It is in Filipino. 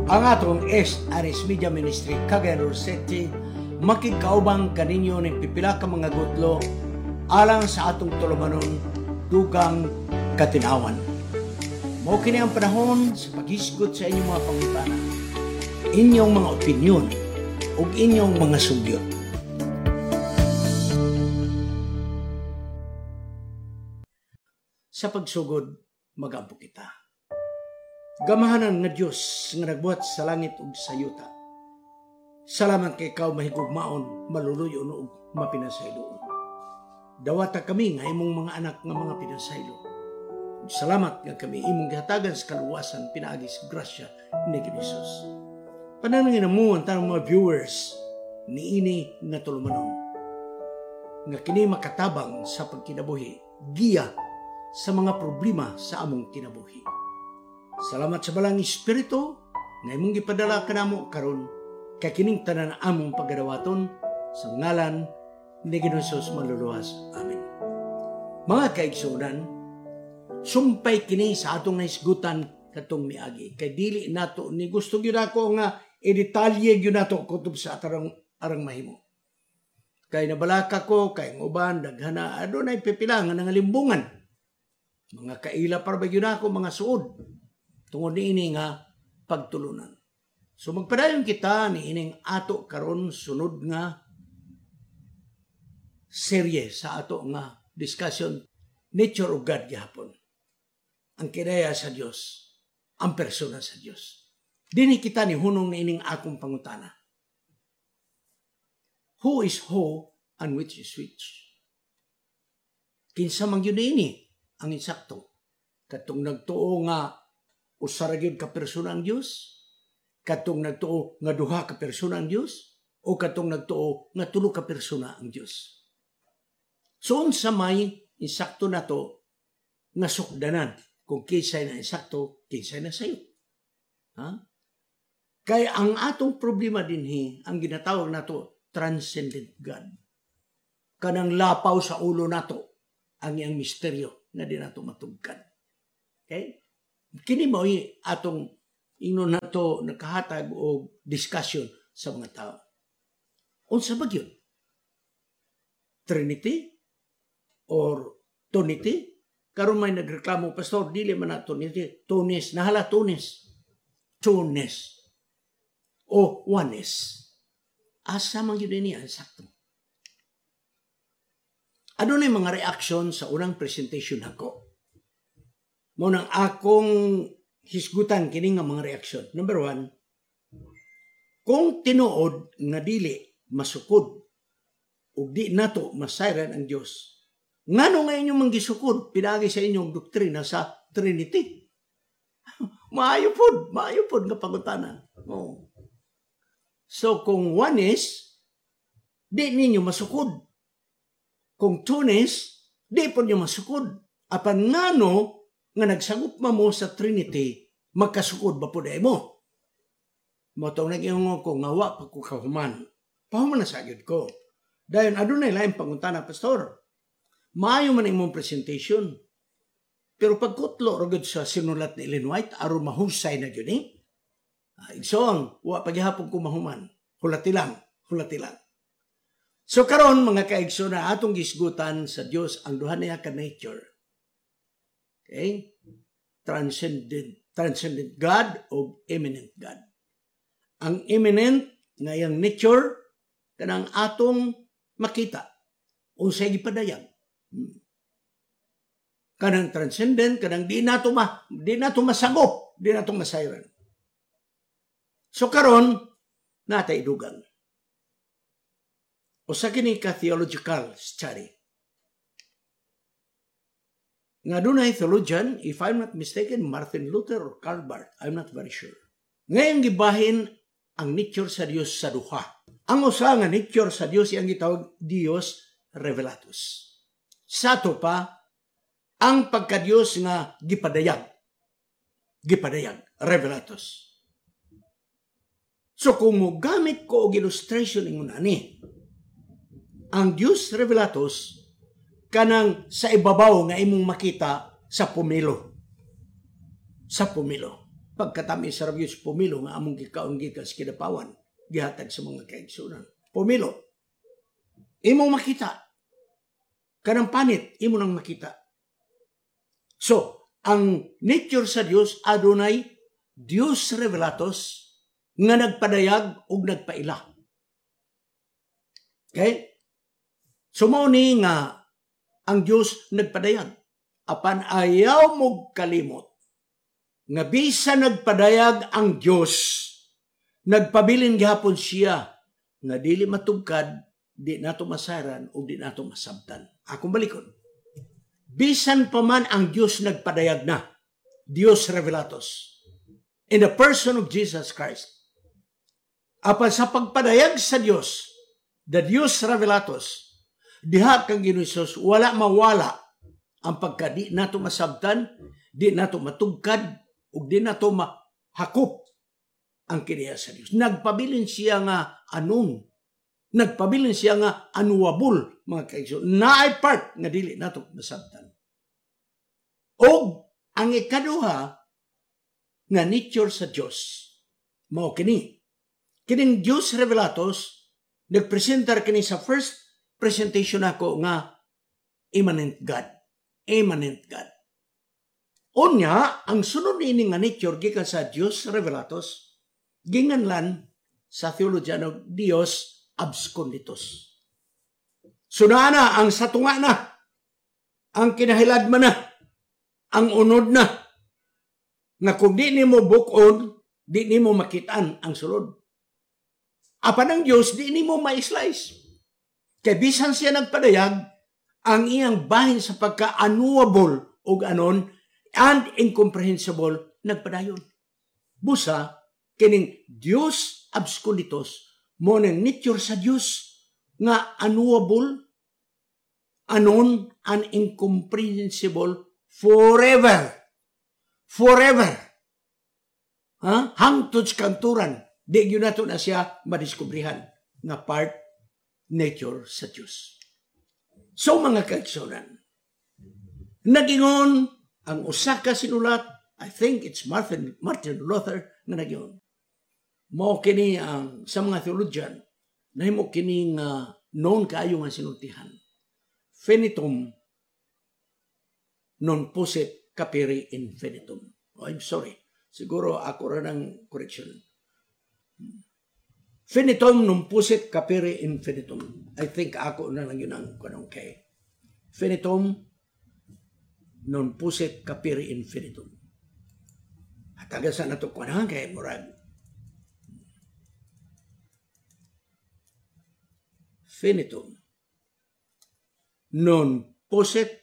Ang atong SRS Media Ministry Cagayan City makikaubang kaninyo ng pipila ka mga gutlo alang sa atong tulumanon dugang katinawan. Mao kini ang panahon sa paghisgot sa inyong mga pangutana, inyong mga opinyon ug inyong mga sugyot. Sa pagsugod, magampo kita. Gamahanan nga Diyos nga nagbuhat sa langit ug sa yuta. Salamat kay ikaw mahigugmaon, maluluyon ug mapinasayloon. Dawata kami nga imong mga anak nga mga pinasaylo. Salamat nga kami imong gihatagan sa kaluwasan pinaagi sa grasya ni Jesus. Panalangin mo ang tanang mga viewers ni ini nga tulumanon. Nga kini makatabang sa pagkinabuhi, giya sa mga problema sa among kinabuhi. Salamat sa balang Espiritu na imong gipadala kanamo karon kay kining tanan among pagadawaton sa ngalan ni Jesus maluluwas. Amen. Mga kaigsunan, sumpay kini sa atong naisgutan katong miagi kay dili nato ni gusto gyud ako nga i-detalye gyud nato kutob sa arang mahimo. Kay nabalaka ko kay nguban daghana adunay pipila nga nangalimbungan. Mga kaila para ba gyud ako mga suod tungod niini nga pagtulunan. So magpadayon kita ni ining ato karon sunod nga serye sa ato nga discussion, Nature of God gihapon. Ang kinaya sa Dios, ang persona sa Dios. Dini kita ni hunong ni ining akong pangutana. Who is who and which is which? Kinsa man gyud ini ang insakto. Katong nagtuo nga usa ra gyud ka persona ang Dios, katong nagtuo nga duha ka persona ang Dios, o katong nagtuo nga tulo ka persona ang Dios. So unsa may insakto nato nga sukdanan kung kinsay na insakto, kinsay na sayo. Ha? Kaya ang atong problema dinhi ang ginatawag nato transcendent God. Kanang lapaw sa ulo nato ang iyang misteryo na di nato matugkan. Okay? Kini mo atong ingnon nato nakahatag o discussion sa mga tao. Unsa ba gyud? Trinity or Trinity? Karon may nagreklamo, pastor, dili man na Trinity, Tunis, nahala Tunis. Tunis o oneness. Asa man gyud ni ang sakto. Ano na yung mga reaction sa unang presentation nako? Muna akong hisgutan kini nga mga reaksyon. Number 1, kung tinuod nga dili masukod o di nato masayran ang Dios, ngano nga inyong manggisukod pinagi sa inyong doktrina sa Trinity? maayo pod nga pangutana. Oh. So kung oneness, di ninyo masukod. Kung tunis, di po nyo masukod. Apan ngano nga nagsagup mo sa Trinity, magkasukod ba po dahil mo? Matong nag-iungo ko, ngawa pa ko kahuman. Pahuman na sagyod ko. Dahil adunay laing pangutana, pastor. Maayo man imong presentation. Pero pagkutlo, ragod sa sinulat ni Ellen White, aron mahusay na yun eh. Igsong, wa paghihapon ko mahuman. Hulati lang. So karon mga kaigso na atong gisgutan sa Dios ang duha niya ka nature. Okay? Transcendent God o immanent God. Ang immanent nga yang nature kanang atong makita unsay gipadayag. Kanang transcendent kanang di nato masagop, di nato masayran. So karon natay dugang. Usa kini ka theological study. Nga dunay theologian, if I'm not mistaken, Martin Luther or Karl Barth, I'm not very sure. Ngayon gibahin ang nature sa Dios sa duha. Ang usa nga nature sa Dios iyang gitawag Dios Revelatus. Sato pa ang pagka-Dios nga gipadayag, Revelatus. So kung mo gamit ko og illustration ingon ani, ang Dios Revelatus kanang sa ibabaw nga imong makita sa pumilo. pagkatami sa Diyos pumilo nga among gikaon gikas kinapawan gihatag sa mga kaigsunan. Pumilo. Imo makita. Kanang panit, imo nang makita. So, ang nature sa Dios adunay Dios revelatos nga nagpadayag ug nagpaila. Okay? So mao ni nga ang Dios nagpadayag apan ayaw mo kalimot nga bisan nagpadayag ang Dios nagpabilin gihapon siya nga dili matugkad, di nato masaran o di nato masabtan. Akong balikon. Bisan pa man ang Dios nagpadayag na, Dios revelatos, in the person of Jesus Christ. Apan sa pagpadayag sa Dios, the Dios revelatos, diha kang Ginoong Hesus, wala mawala ang pagka di nato masabtan, di nato matugkad, ug di nato mahakop ang kiniya sa Dios. Nagpabilin siya nga anon. Nagpabilin siya nga anuwabol, mga kaigsoon. Naay part nga dili nato masabtan. O ang ikaduha nga nature sa Dios mao kini. Kining Dios revelatos nagpresentar kini sa first presentation ako nga immanent God. Immanent God. Unya, ang sunod ini nga nature gikan sa Dios revelatos ginganlan sa theologian of Dios absconditus. Sunana ang satunga na, ang kinahiladman na, ang unod na, nga kung di nimo bukod, di nimo makitaan ang sulod. Apan ang Diyos, di nimo ma-slice. Kaya bisan siya nagpadayag, ang iyang bahin sa pagka-unknowable o anon and incomprehensible nagpadayon. Busa, kining Diyos absconditus, mo ng nature sa Diyos nga unknowable, anon, and incomprehensible forever. Forever. Hangtod sa kanturan, di yun nato na siya madiskubrihan nga part nature sa Diyos. So mga kaigsunan, nagingon ang usa ka sinulat, I think it's Martin Luther nga nagingon. Mao kini ang sa mga theologian nahimo kini nga known kaayo nga sinultihan. Finitum non posset capere infinitum. Oh, I'm sorry. Siguro ako ra ng correction. Finitum non posset capere infinitum. I think ako na lang yun ang kanong kay. Finitum non posset capere infinitum. At agasan na ito ko na kay murag. Finitum non posset